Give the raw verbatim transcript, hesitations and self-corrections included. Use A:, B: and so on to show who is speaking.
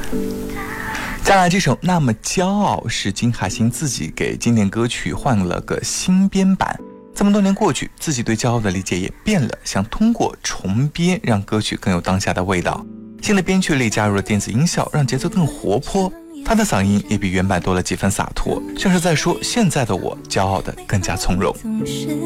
A: 接下来这首《那么骄傲》是金海心自己给经典歌曲换了个新编版。这么多年过去，自己对骄傲的理解也变了，想通过重编让歌曲更有当下的味道。新的编曲里加入了电子音效，让节奏更活泼。他的嗓音也比原版多了几分洒脱，像是在说现在的我骄傲的更加从容。